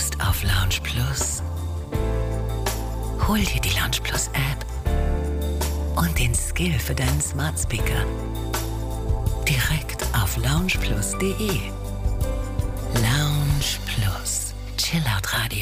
Lust auf Lounge Plus? Hol dir die Lounge Plus App und den Skill für deinen Smart Speaker direkt auf loungeplus.de. Lounge Plus, Chillout Radio.